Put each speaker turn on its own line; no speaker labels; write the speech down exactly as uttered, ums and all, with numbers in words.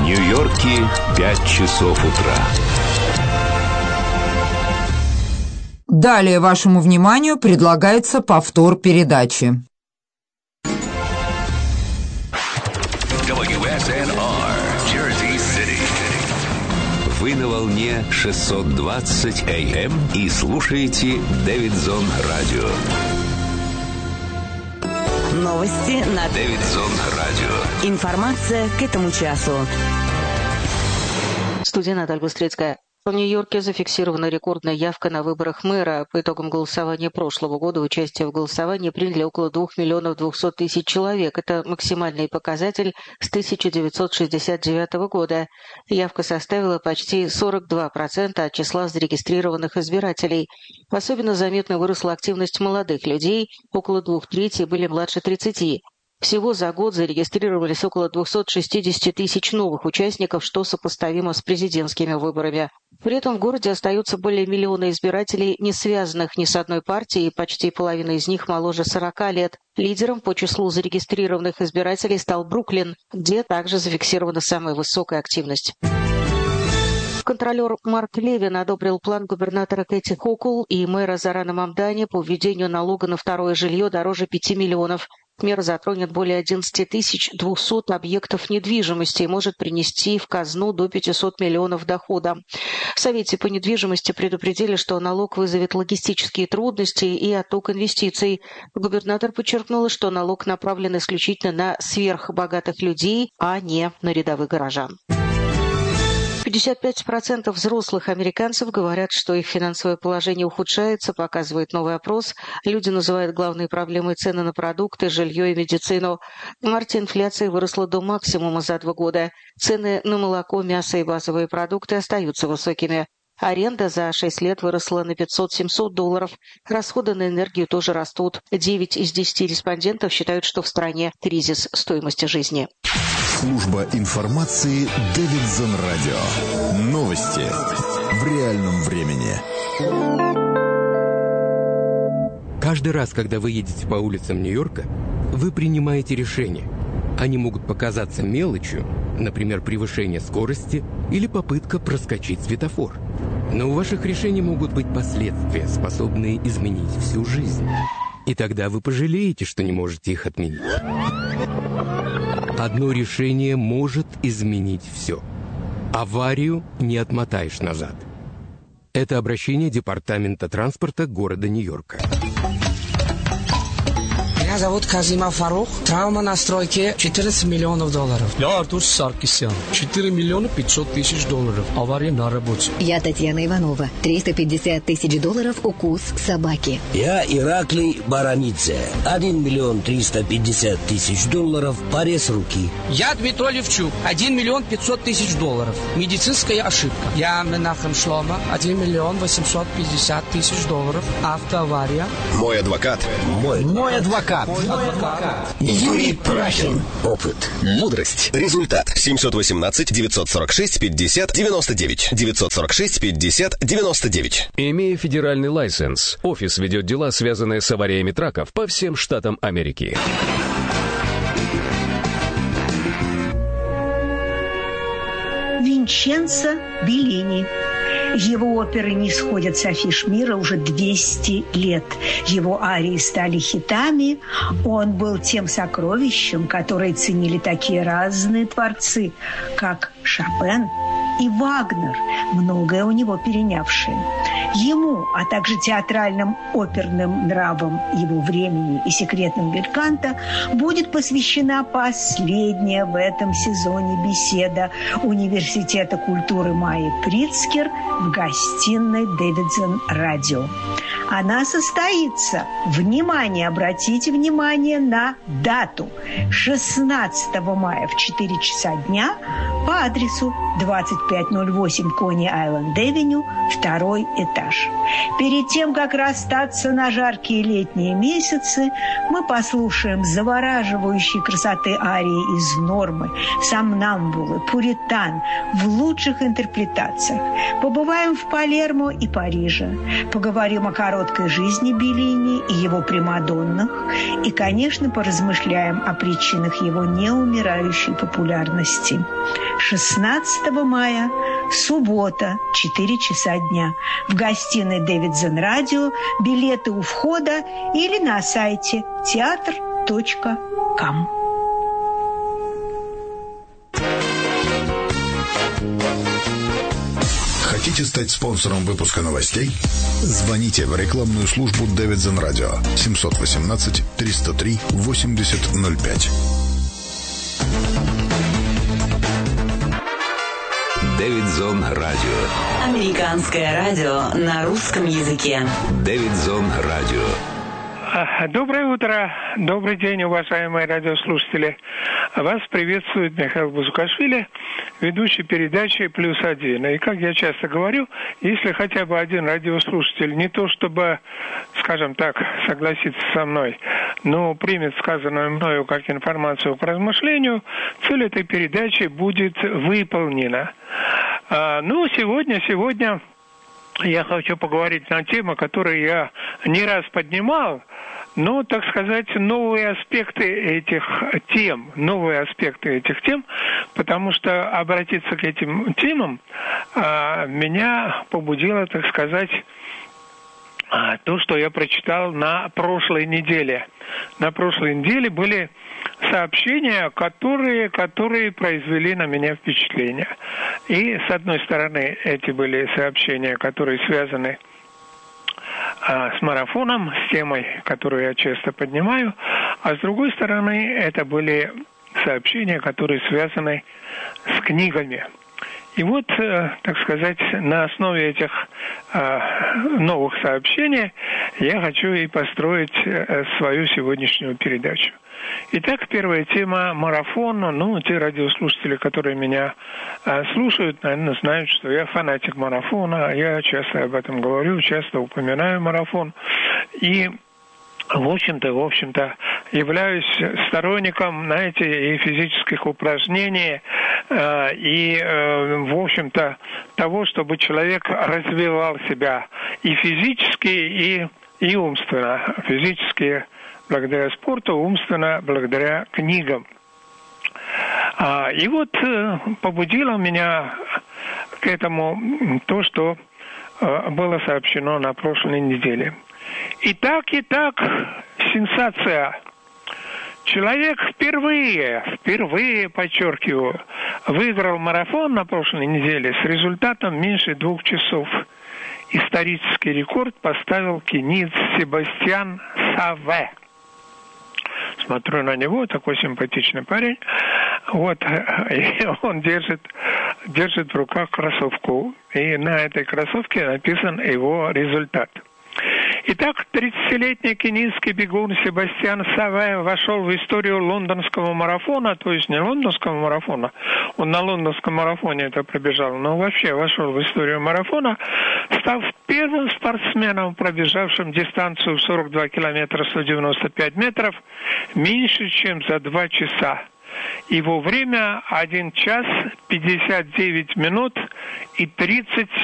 Нью-Йорке пять часов утра.
Далее вашему вниманию предлагается повтор передачи.
дабл ю эс эн ар, Jersey City. Вы на волне шестьсот двадцать эй эм и слушаете Дэвидсон Радио.
Новости на
Дэвидсон Радио.
Информация к этому часу.
Студия Наталья Быстрицкая. В Нью-Йорке зафиксирована рекордная явка на выборах мэра. По итогам голосования прошлого года участие в голосовании приняли около двух миллионов двухсот тысяч человек. Это максимальный показатель с тысяча девятьсот шестьдесят девятого года. Явка составила почти сорок два процента от числа зарегистрированных избирателей. Особенно заметно выросла активность молодых людей. Около двух третей были младше тридцати. Всего за год зарегистрировались около двухсот шестидесяти тысяч новых участников, что сопоставимо с президентскими выборами. При этом в городе остаются более миллиона избирателей, не связанных ни с одной партией, и почти половина из них моложе сорока лет. Лидером по числу зарегистрированных избирателей стал Бруклин, где также зафиксирована самая высокая активность. Контролер Марк Левин одобрил план губернатора Кэти Хокул и мэра Зорана Мамдани по введению налога на второе жилье дороже пяти миллионов. Мера затронет более одиннадцати тысяч двухсот объектов недвижимости и может принести в казну до пятисот миллионов дохода. В Совете по недвижимости предупредили, что налог вызовет логистические трудности и отток инвестиций. Губернатор подчеркнула, что налог направлен исключительно на сверхбогатых людей, а не на рядовых горожан. пятьдесят пять процентов взрослых американцев говорят, что их финансовое положение ухудшается, показывает новый опрос. Люди называют главной проблемой цены на продукты, жилье и медицину. В марте инфляция выросла до максимума за два года. Цены на молоко, мясо и базовые продукты остаются высокими. Аренда за шесть лет выросла на пятьсот-семьсот долларов. Расходы на энергию тоже растут. девять из десяти респондентов считают, что в стране кризис стоимости жизни.
Служба информации Дэвидсон Радио. Новости в реальном времени.
Каждый раз, когда вы едете по улицам Нью-Йорка, вы принимаете решения. Они могут показаться мелочью, например, превышение скорости или попытка проскочить светофор. Но у ваших решений могут быть последствия, способные изменить всю жизнь. И тогда вы пожалеете, что не можете их отменить. Одно решение может изменить все. Аварию не отмотаешь назад. Это обращение Департамента транспорта города Нью-Йорка.
Меня зовут Казима Фарух. Травма на стройке четырнадцать миллионов долларов.
Я Артур Саркисян. четыре миллиона пятьсот тысяч долларов. Авария на работе.
Я Татьяна Иванова. триста пятьдесят тысяч долларов укус собаки.
Я Ираклий Баранидзе. один миллион триста пятьдесят тысяч долларов. Порез руки.
Я Дмитрий Левчук. один миллион пятьсот тысяч долларов. Медицинская ошибка. Я Менахем Шлома. один миллион восемьсот пятьдесят тысяч долларов. Автоавария.
Мой адвокат.
Мой,
Мой адвокат.
Мой адвокат. Юрий Прахин. Опыт.
Мудрость. Результат. семьсот восемнадцать девятьсот сорок шесть пятьдесят девяносто девять. девятьсот сорок шесть пятьдесят девяносто девять.
Имея федеральный лайсенс, офис ведет дела, связанные с авариями траков по всем штатам Америки.
Винченцо Беллини. Его оперы не сходят с афиш мира уже двести лет. Его арии стали хитами. Он был тем сокровищем, которое ценили такие разные творцы, как Шопен и Вагнер, многое у него перенявшие. Ему, а также театральным оперным нравам его времени и секретным бельканто будет посвящена последняя в этом сезоне беседа Университета культуры Майи Прицкер в гостиной Дэвидсон Радио. Она состоится, внимание, обратите внимание на дату, шестнадцатого мая в четыре часа дня по адресу двадцать пять ноль восемь Кони-Айленд-Авеню, второй этаж. Перед тем, как расстаться на жаркие летние месяцы, мы послушаем завораживающие красоты арии из «Нормы», «Сомнамбулы», «Пуритан» в лучших интерпретациях. Побываем в Палермо и Париже. Поговорим о коротком короткой жизни Беллини и его примадоннах, и, конечно, поразмышляем о причинах его неумирающей популярности. шестнадцатого мая, суббота, четыре часа дня. В гостиной Davidson Radio, билеты у входа или на сайте театр точка ком.
Хотите стать спонсором выпуска новостей? Звоните в рекламную службу Davidson Radio семь один восемь триста три восемьдесят ноль пять.
Davidson Radio.
Американское радио на русском языке.
Davidson Radio.
Доброе утро, добрый день, уважаемые радиослушатели. Вас приветствует Михаил Бузукашвили, ведущий передачи «Плюс один». И, как я часто говорю, если хотя бы один радиослушатель не то чтобы, скажем так, согласится со мной, но примет сказанную мною как информацию к размышлению, цель этой передачи будет выполнена. А, ну, сегодня, сегодня... Я хочу поговорить на тему, которую я не раз поднимал, но, так сказать, новые аспекты этих тем, новые аспекты этих тем, потому что обратиться к этим темам а, меня побудило, так сказать, а, то, что я прочитал на прошлой неделе. На прошлой неделе были сообщения, которые, которые произвели на меня впечатление. И, с одной стороны, эти были сообщения, которые связаны а, с марафоном, с темой, которую я часто поднимаю, а с другой стороны, это были сообщения, которые связаны с книгами. И вот, так сказать, на основе этих а, новых сообщений я хочу и построить свою сегодняшнюю передачу. Итак, первая тема – марафон. Ну, те радиослушатели, которые меня а, слушают, наверное, знают, что я фанатик марафона. Я часто об этом говорю, часто упоминаю марафон. И, в общем-то, в общем-то, являюсь сторонником, знаете, и физических упражнений, э, и, э, в общем-то, того, чтобы человек развивал себя и физически, и, и умственно. Физически благодаря спорту, умственно благодаря книгам. А, и вот э, побудило меня к этому то, что э, было сообщено на прошлой неделе. Итак, итак, сенсация. Человек впервые, впервые, подчеркиваю, выиграл марафон на прошлой неделе с результатом меньше двух часов. Исторический рекорд поставил кениец Себастьян Саве. Смотрю на него, такой симпатичный парень. Вот, и он держит, держит в руках кроссовку. И на этой кроссовке написан его результат. Итак, тридцатилетний кенийский бегун Себастьян Саве вошел в историю лондонского марафона, то есть не лондонского марафона, он на лондонском марафоне это пробежал, но вообще вошел в историю марафона, став первым спортсменом, пробежавшим дистанцию в сорок два километра сто девяносто пять метров меньше, чем за два часа. Его время один час пятьдесят девять минут и тридцать